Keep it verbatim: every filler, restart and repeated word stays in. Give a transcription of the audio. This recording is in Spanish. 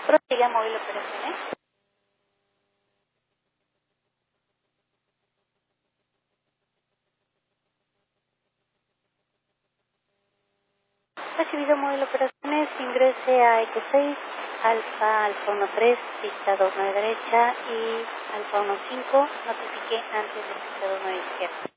Prosiga móvil operaciones. Recibido móvil operaciones, ingrese a Eco seis, Alfa, Alfa uno tres, pista dos nueve derecha y Alfa uno cinco, notifique antes de pista dos nueve izquierda.